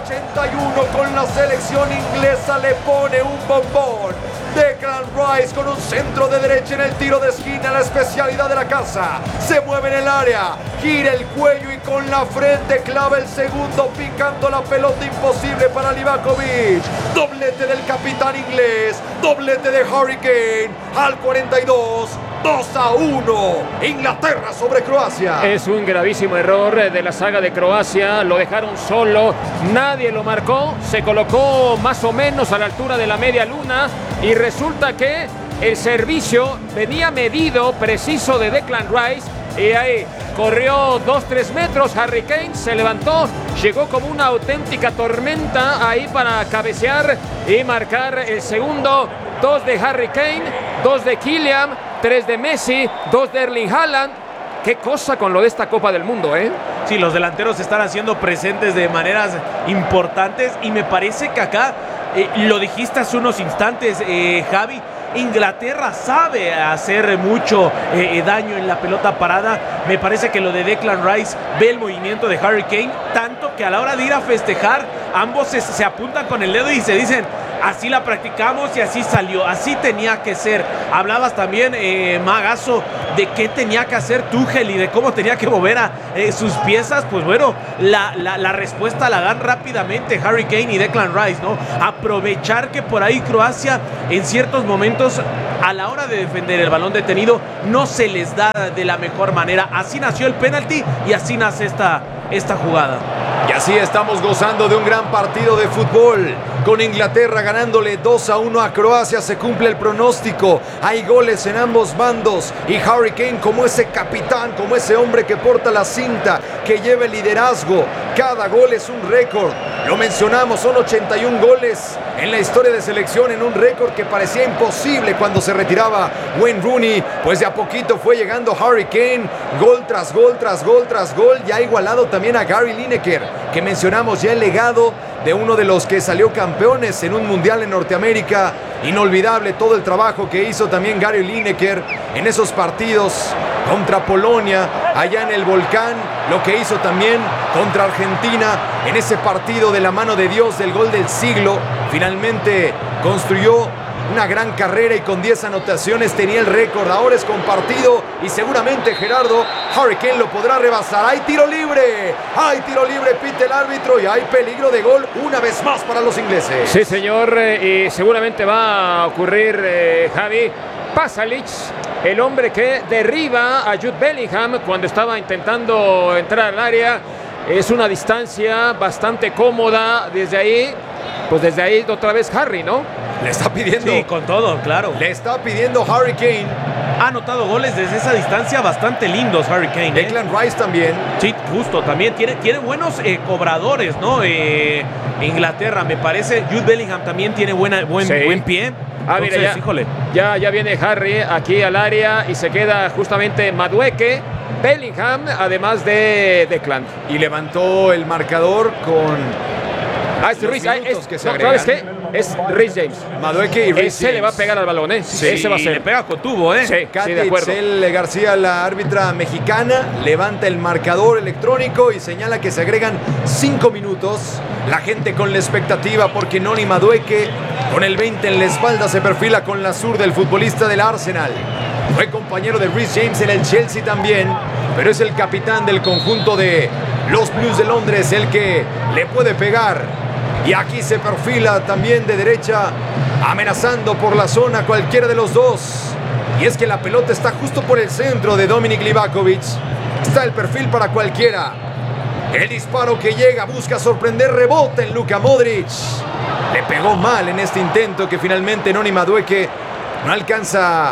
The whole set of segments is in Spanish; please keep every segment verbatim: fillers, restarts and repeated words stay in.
ochenta y uno con la selección inglesa le pone un bombón. Declan Rice con un centro de derecha en el tiro de esquina, la especialidad de la casa. Se mueve en el área, gira el cuello y con la frente clava el segundo, picando la pelota imposible para Livakovic. Doblete del capitán inglés, doblete de Harry Kane al cuarenta y dos. dos a uno, Inglaterra sobre Croacia. Es un gravísimo error de la saga de Croacia, lo dejaron solo, nadie lo marcó, se colocó más o menos a la altura de la media luna y resulta que el servicio venía medido, preciso de Declan Rice y ahí corrió dos tres metros Harry Kane, se levantó, llegó como una auténtica tormenta ahí para cabecear y marcar el segundo. Dos de Harry Kane, dos de Kylian, tres de Messi, dos de Erling Haaland. Qué cosa con lo de esta Copa del Mundo, ¿eh? Sí, los delanteros están haciendo presentes de maneras importantes y me parece que acá, eh, lo dijiste hace unos instantes, eh, Javi, Inglaterra sabe hacer mucho eh, daño en la pelota parada. Me parece que lo de Declan Rice ve el movimiento de Harry Kane, tanto que a la hora de ir a festejar, ambos se, se apuntan con el dedo y se dicen: así la practicamos y así salió, así tenía que ser. Hablabas también, eh, Magazo, de qué tenía que hacer Tuchel y de cómo tenía que mover a eh, sus piezas. Pues bueno, la, la, la respuesta la dan rápidamente Harry Kane y Declan Rice, ¿no? Aprovechar que por ahí Croacia en ciertos momentos a la hora de defender el balón detenido no se les da de la mejor manera. Así nació el penalti y así nace esta, esta jugada. Y así estamos gozando de un gran partido de fútbol. Con Inglaterra ganándole dos a uno a Croacia, se cumple el pronóstico. Hay goles en ambos bandos. Y Harry Kane como ese capitán, como ese hombre que porta la cinta, que lleva el liderazgo. Cada gol es un récord. Lo mencionamos, son ochenta y uno goles en la historia de selección, en un récord que parecía imposible cuando se retiraba Wayne Rooney. Pues de a poquito fue llegando Harry Kane, gol tras gol, tras gol, tras gol. Ya ha igualado también a Gary Lineker, que mencionamos ya el legado de uno de los que salió campeones en un mundial en Norteamérica. Inolvidable todo el trabajo que hizo también Gary Lineker en esos partidos contra Polonia, allá en el Volcán, lo que hizo también contra Argentina en ese partido de la mano de Dios del gol del siglo. Finalmente construyó una gran carrera y con diez anotaciones tenía el récord. Ahora es compartido y seguramente, Gerardo, Harry Kane lo podrá rebasar. ¡Hay tiro libre! ¡Hay tiro libre! Pite el árbitro y hay peligro de gol una vez más para los ingleses. Sí, señor, eh, y seguramente va a ocurrir, eh, Javi. Pasalic, el hombre que derriba a Jude Bellingham cuando estaba intentando entrar al área. Es una distancia bastante cómoda desde ahí. Pues desde ahí otra vez Harry, ¿no? Le está pidiendo. Sí, con todo, claro. Le está pidiendo Harry Kane. Ha anotado goles desde esa distancia bastante lindos Harry Kane. ¿eh? Declan Rice también. Sí, justo, también tiene, tiene buenos eh, cobradores, ¿no? Eh, Inglaterra, me parece. Jude Bellingham también tiene buena, buen, sí. buen pie. Ah, Entonces, mira, ya, híjole. ya, ya viene Harry aquí al área y se queda justamente Madueke, Bellingham, además de Declan. Y levantó el marcador con... Ah, es Rhys, es, que se no, ¿sabes qué? Es Rhys James. Madueke y Rhys Ese James. Le va a pegar al balón, ¿eh? Sí, ese va a ser. le pega con tubo, ¿eh? Sí, Katy sí, de acuerdo. Itzel García, la árbitra mexicana, levanta el marcador electrónico y señala que se agregan cinco minutos. La gente con la expectativa porque Noni Madueke, con el veinte en la espalda, se perfila con la zurda del futbolista del Arsenal. Fue compañero de Rhys James en el Chelsea también, pero es el capitán del conjunto de los Blues de Londres el que le puede pegar. Y aquí se perfila también de derecha, amenazando por la zona cualquiera de los dos. Y es que la pelota está justo por el centro de Dominic Livakovic. Está el perfil para cualquiera. El disparo que llega busca sorprender, rebota en Luka Modric. Le pegó mal en este intento que finalmente Noni Madueke no alcanza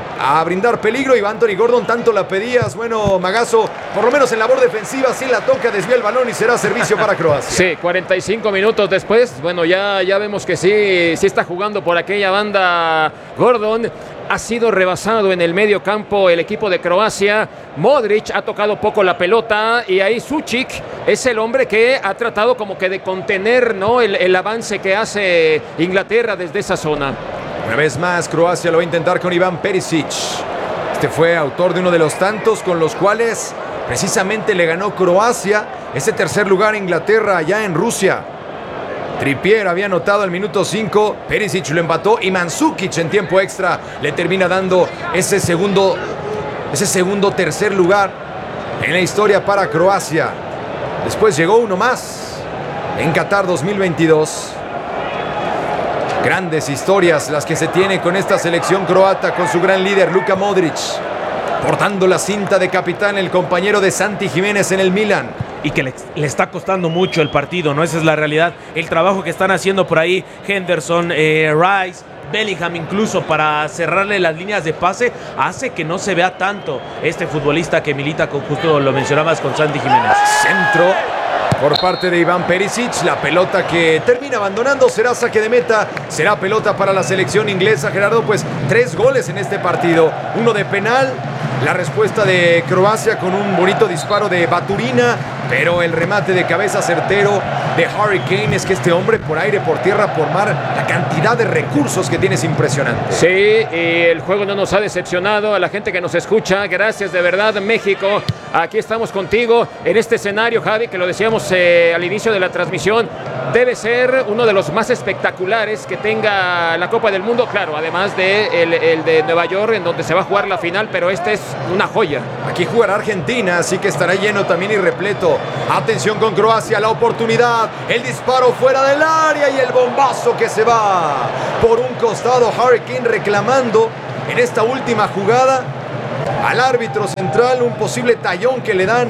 a brindar peligro. Y Anthony Gordon, tanto la pedías. Bueno, Magazo, por lo menos en labor defensiva, sí la toca, desvía el balón y será servicio para Croacia. Sí, cuarenta y cinco minutos después, bueno, ya, ya vemos que sí, sí está jugando por aquella banda Gordon. Ha sido rebasado en el medio campo el equipo de Croacia. Modric ha tocado poco la pelota y ahí Sučić es el hombre que ha tratado como que de contener, ¿no?, el, el avance que hace Inglaterra desde esa zona. Una vez más, Croacia lo va a intentar con Ivan Perisic. Este fue autor de uno de los tantos con los cuales precisamente le ganó Croacia ese tercer lugar a Inglaterra allá en Rusia. Trippier había anotado al minuto cinco, Perisic lo empató y Mandzukic en tiempo extra le termina dando ese segundo, ese segundo tercer lugar en la historia para Croacia. Después llegó uno más en Qatar dos mil veintidós. Grandes historias las que se tiene con esta selección croata, con su gran líder Luka Modric, portando la cinta de capitán, el compañero de Santi Jiménez en el Milan. Y que le, le está costando mucho el partido, ¿no? Esa es la realidad. El trabajo que están haciendo por ahí Henderson, eh, Rice, Bellingham incluso para cerrarle las líneas de pase, hace que no se vea tanto este futbolista que milita, con, justo lo mencionabas, con Santi Jiménez. Centro por parte de Iván Perisic, la pelota que termina abandonando, será saque de meta, será pelota para la selección inglesa. Gerardo, pues tres goles en este partido, uno de penal, la respuesta de Croacia con un bonito disparo de Baturina, pero el remate de cabeza certero de Harry Kane. Es que este hombre, por aire, por tierra, por mar, la cantidad de recursos que tiene es impresionante. Sí, y el juego no nos ha decepcionado. A la gente que nos escucha, gracias de verdad, México. Aquí estamos contigo en este escenario, Javi, que lo decíamos eh, al inicio de la transmisión. Debe ser uno de los más espectaculares que tenga la Copa del Mundo. Claro, además de el, el de Nueva York, en donde se va a jugar la final, pero este es una joya. Aquí jugará Argentina, así que estará lleno también y repleto. Atención con Croacia, la oportunidad, el disparo fuera del área y el bombazo que se va por un costado. Harry Kane reclamando en esta última jugada al árbitro central un posible tallón que le dan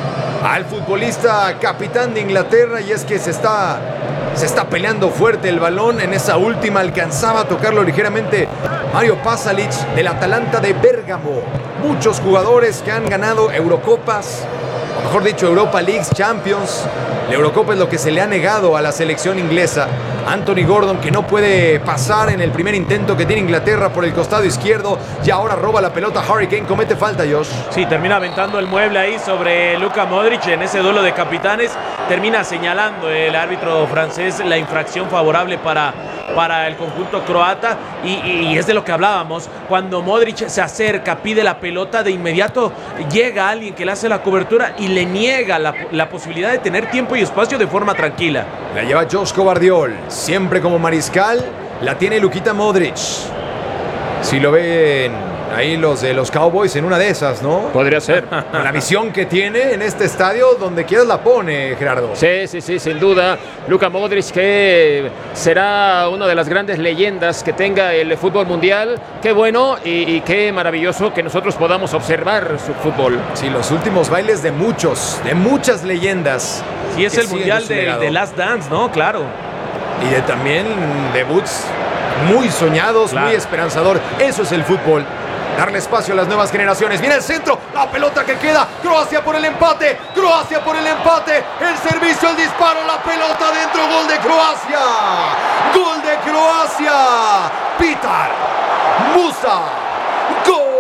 al futbolista capitán de Inglaterra, y es que se está, se está peleando fuerte el balón. En esa última alcanzaba a tocarlo ligeramente Mario Pasalic del Atalanta de Bérgamo. Muchos jugadores que han ganado Eurocopas, o mejor dicho Europa League, Champions. La Eurocopa es lo que se le ha negado a la selección inglesa. Anthony Gordon, que no puede pasar en el primer intento que tiene Inglaterra por el costado izquierdo, y ahora roba la pelota Harry Kane, comete falta, Josh. Sí, termina aventando el mueble ahí sobre Luka Modric en ese duelo de capitanes. Termina señalando el árbitro francés la infracción favorable para, para el conjunto croata, y, y es de lo que hablábamos. Cuando Modric se acerca, pide la pelota, de inmediato llega alguien que le hace la cobertura y le niega la, la posibilidad de tener tiempo y espacio de forma tranquila. La lleva Joško Gvardiol, siempre como mariscal, la tiene Lukita Modric. Si lo ven ahí los de los Cowboys en una de esas, ¿no? Podría ser. Con la visión que tiene en este estadio, donde quieras la pone, Gerardo. Sí, sí, sí, sin duda. Luka Modric, que será una de las grandes leyendas que tenga el fútbol mundial. Qué bueno y, y qué maravilloso que nosotros podamos observar su fútbol. Sí, los últimos bailes de muchos, de muchas leyendas. Sí, es el mundial de, de Last Dance, ¿no? Claro. Y de también debuts muy soñados, claro, muy esperanzador. Eso es el fútbol. Darle espacio a las nuevas generaciones. Viene el centro, la pelota que queda. Croacia por el empate. Croacia por el empate. El servicio, el disparo, la pelota dentro. Gol de Croacia. Gol de Croacia. Petar Musa. Gol.